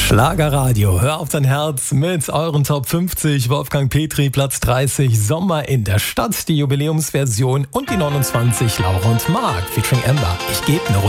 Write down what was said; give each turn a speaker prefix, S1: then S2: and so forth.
S1: Schlagerradio, hör auf dein Herz mit euren Top 50. Wolfgang Petri, Platz 30, Sommer in der Stadt, die Jubiläumsversion und die 29, Laura und Marc featuring Amber. Ich geb ne